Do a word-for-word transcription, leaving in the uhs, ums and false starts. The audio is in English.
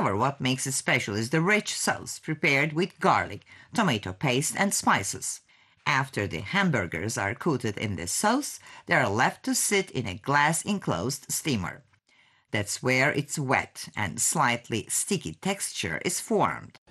However, what makes it special is the rich sauce prepared with garlic, tomato paste, and spices. After the hamburgers are coated in this sauce, they are left to sit in a glass-enclosed steamer. That's where its wet and slightly sticky texture is formed.